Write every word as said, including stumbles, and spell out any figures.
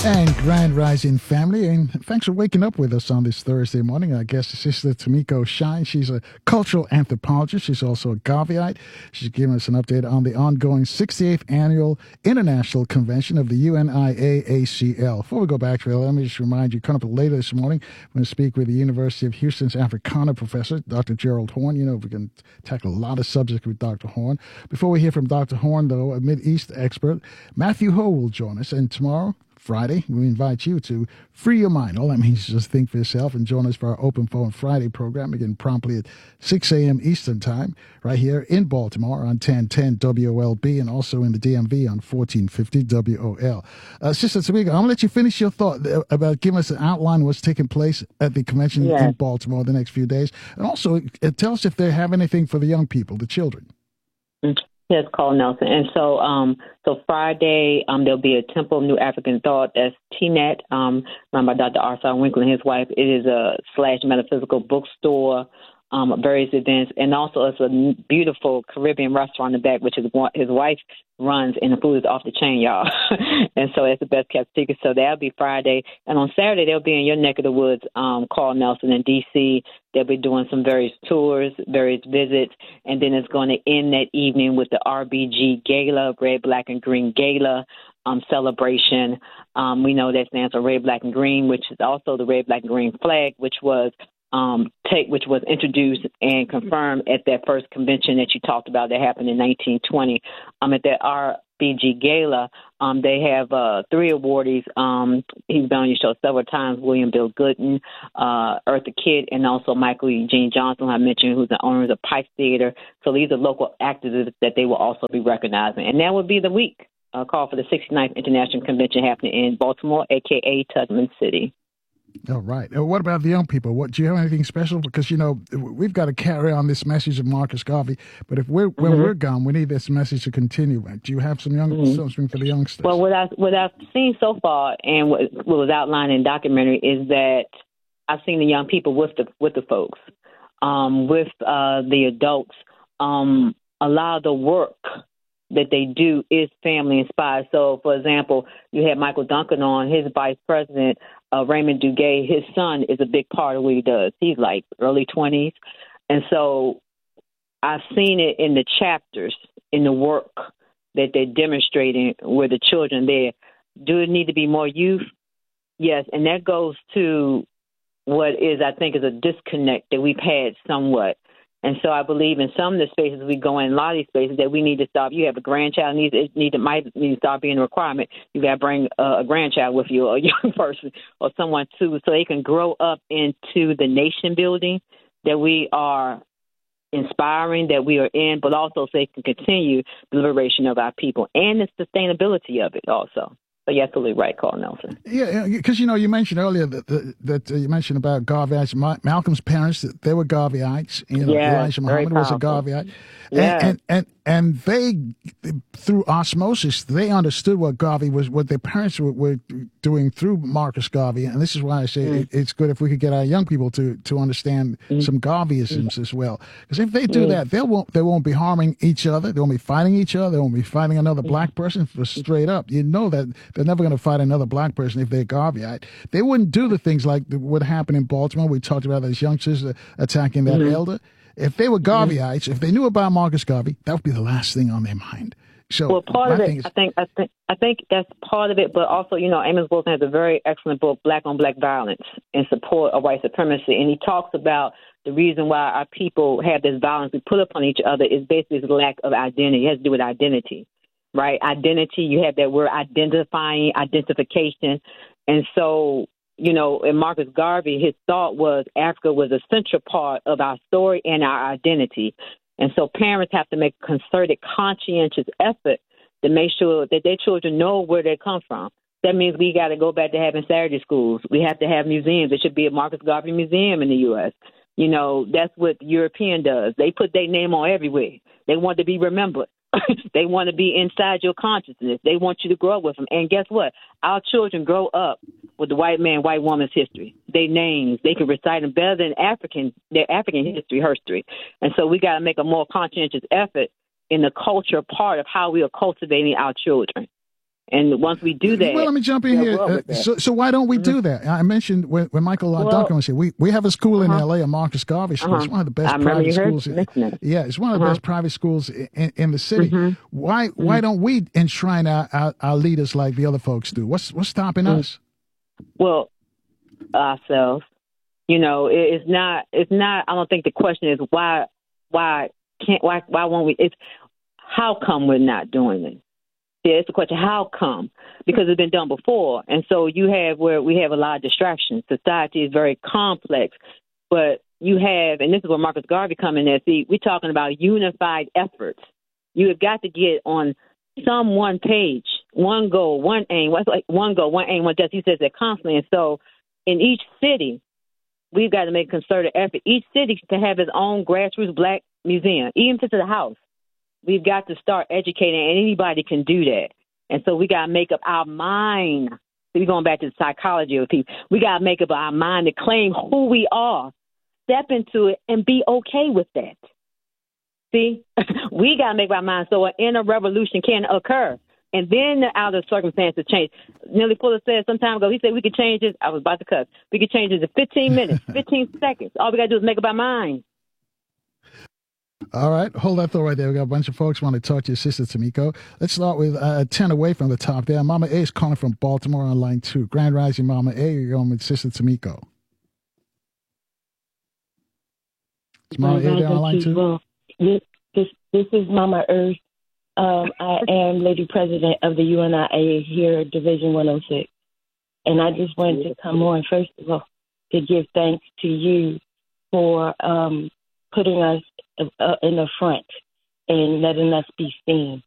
And Grand Rising family, and thanks for waking up with us on this Thursday morning. Our guest is Sister Tomiko Shine. She's a cultural anthropologist. She's also a Garveyite. She's giving us an update on the ongoing sixty-eighth Annual International Convention of the U N I A A C L. Before we go back to it, let me just remind you, coming up later this morning, we're going to speak with the University of Houston's Africana professor, Doctor Gerald Horne. You know, we can tackle a lot of subjects with Doctor Horne. Before we hear from Doctor Horne, though, a Mideast expert, Matthew Ho will join us. And tomorrow, Friday, we invite you to free your mind. All that means is just think for yourself and join us for our Open Phone Friday program, again, promptly at six a.m. Eastern Time, right here in Baltimore on ten ten W O L B and also in the D M V on fourteen fifty W O L. Uh, Sister Tamika, I'm going to let you finish your thought about giving us an outline of what's taking place at the convention Yes. in Baltimore the next few days. And also, uh, tell us if they have anything for the young people, the children. Yes, Carl Nelson. And so um, so Friday, um, there'll be a Temple of New African Thought. That's T NET, um, run by Doctor Arthur Winkler and his wife. It is a slash metaphysical bookstore, um, various events. And also it's a beautiful Caribbean restaurant in the back, which is one, his wife runs, and the food is off the chain, y'all. And so it's the best kept secret. So that'll be Friday. And on Saturday, they'll be in your neck of the woods, um, Carl Nelson in D C. They'll be doing some various tours, various visits, and then it's going to end that evening with the R B G Gala, Red, Black, and Green Gala um, celebration. Um, we know that stands for Red, Black, and Green, which is also the Red, Black, and Green flag, which was um, take, which was introduced and confirmed at that first convention that you talked about that happened in nineteen twenty. Um, at that R B G Gala, um, they have uh, three awardees. Um, he's been on your show several times, William Bill Gooden, uh, Eartha Kitt, and also Michael Eugene Johnson, who I mentioned, who's the owner of the Pike Theater. So these are local activists that they will also be recognizing. And that would be the week uh, called for the sixty-ninth International Convention happening in Baltimore, a k a. Tubman City. All right. Uh, what about the young people? What do you have anything special? Because, you know, we've got to carry on this message of Marcus Garvey, but if we're when Mm-hmm. we're gone, we need this message to continue. Do you have some young Mm-hmm. something for the youngsters? Well, what, I, what I've seen so far and what, what was outlined in the documentary is that I've seen the young people with the with the folks, um, with uh, the adults. Um, a lot of the work that they do is family inspired. So, for example, you had Michael Duncan on, his vice president, uh, Raymond Duguay. His son is a big part of what he does. He's like early twenties. And so I've seen it in the chapters, in the work that they're demonstrating where the children there. Do it need to be more youth? Yes. And that goes to what is, I think, is a disconnect that we've had somewhat. And so I believe in some of the spaces we go in, a lot of these spaces, that we need to stop. You have a grandchild, needs it need to might need to start being a requirement. You got to bring uh, a grandchild with you, or a young person, or someone too, so they can grow up into the nation building that we are inspiring, that we are in, but also so they can continue the liberation of our people and the sustainability of it also. So you're absolutely right, Carl Nelson. Yeah, because, you know, you mentioned earlier that that, that uh, you mentioned about Garveyites. Ma- Malcolm's parents, they were Garveyites. You know, Yeah, Elijah very Muhammad was a powerful. Garveyite. Yeah. And, and, and, and they, through osmosis, they understood what Garvey was, what their parents were, were doing through Marcus Garvey. And this is why I say Mm. it, it's good if we could get our young people to, to understand Mm. some Garveyisms mm. as well. Because if they do Mm. that, they won't, they won't be harming each other. They won't be fighting each other. They won't be fighting another Mm. black person. For straight up, you know that they're never going to fight another black person if they're Garveyite. They wouldn't do the things like the, what happened in Baltimore. We talked about those youngsters uh, attacking that Mm-hmm. elder. If they were Garveyites, if they knew about Marcus Garvey, that would be the last thing on their mind. So Well, part of my it, thing is, I think, I think, I think that's part of it. But also, you know, Amos Wilson has a very excellent book, Black on Black Violence, in support of white supremacy, and he talks about the reason why our people have this violence we put upon each other is basically the lack of identity. It has to do with identity, right? Identity. You have that word identifying, identification, and so. You know, in Marcus Garvey, his thought was Africa was a central part of our story and our identity. And so parents have to make a concerted, conscientious effort to make sure that their children know where they come from. That means we got to go back to having Saturday schools. We have to have museums. There should be a Marcus Garvey Museum in the U S. You know, that's what European does. They put their name on everywhere. They want to be remembered. They want to be inside your consciousness. They want you to grow up with them. And guess what? Our children grow up with the white man, white woman's history, their names. They can recite them better than African, their African history, history. And so we got to make a more conscientious effort in the culture part of how we are cultivating our children. And once we do that, well, let me jump in here. Uh, so, so why don't we mm-hmm. do that? I mentioned when, when Michael uh, well, Duncan was here, we, we have a school uh-huh. in L A, a Marcus Garvey School. Uh-huh. It's one of the best private schools. In, yeah, it's one of the uh-huh. best private schools in, in the city. Mm-hmm. Why mm-hmm. why don't we enshrine our, our, our leaders like the other folks do? What's what's stopping mm-hmm. us? Well, ourselves. You know, it, it's not. It's not. I don't think the question is why. Why can't? Why? Why won't we? It's how come we're not doing it? Yeah, it's the question, how come? Because it's been done before. And so you have where we have a lot of distractions. Society is very complex. But you have, and this is where Marcus Garvey come in there. See, we're talking about unified efforts. You have got to get on some one page, one goal, one aim. What's like one goal, one aim, one death. He says that constantly. And so in each city, we've got to make a concerted effort. Each city to have its own grassroots black museum, even if it's a house. We've got to start educating, and anybody can do that. And so we got to make up our mind. We're going back to the psychology of people. We got to make up our mind to claim who we are, step into it, and be okay with that. See, we got to make up our mind so an inner revolution can occur. And then the outer circumstances change. Nelly Fuller said some time ago, he said we could change this. I was about to cuss. We could change this in fifteen minutes, fifteen seconds. All we got to do is make up our mind. All right, hold that thought right there. We got a bunch of folks want to talk to your sister, Tamiko. Let's start with uh, ten away from the top there. Mama A is calling from Baltimore on line two. Grand Rising, Mama A. You're going with Sister Tamiko. Is Mama A there on line two? Well, this, this, this is Mama Earth. Um, I am Lady President of the U N I A here at Division one oh six. And I just wanted to come on, first of all, to give thanks to you for um, putting us Uh, in the front and letting us be seen.